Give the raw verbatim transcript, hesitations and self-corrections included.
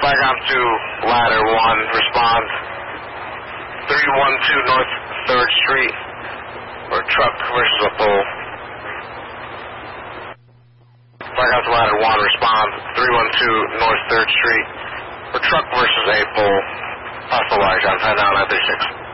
Flag on to ladder one, respond. three one two North third Street, or truck versus a pole. Flag on to ladder one, respond. three one two North third Street, or truck versus a pole. Possible large on, ten down at thirty-six.